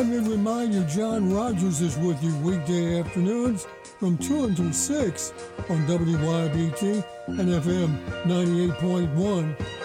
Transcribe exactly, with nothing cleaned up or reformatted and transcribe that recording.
friendly reminder, John Rogers is with you weekday afternoons from two until six on W Y B T and F M ninety-eight point one.